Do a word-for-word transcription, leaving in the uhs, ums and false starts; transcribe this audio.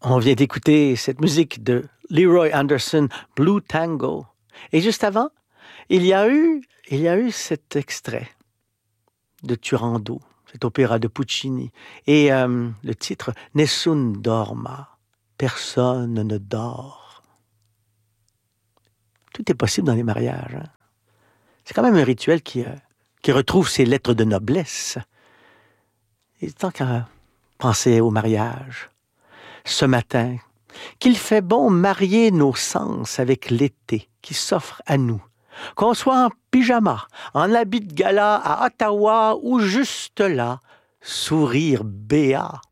On vient d'écouter cette musique de Leroy Anderson, Blue Tango. Et juste avant, il y a eu, il y a eu cet extrait de Turandot, cet opéra de Puccini. Et euh, le titre « Nessun dorma », personne ne dort. Tout est possible dans les mariages. Hein? C'est quand même un rituel qui, euh, qui retrouve ses lettres de noblesse. Il est temps qu'à penser au mariage. Ce matin, qu'il fait bon marier nos sens avec l'été qui s'offre à nous. Qu'on soit en pyjama, en habit de gala à Ottawa ou juste là, sourire béat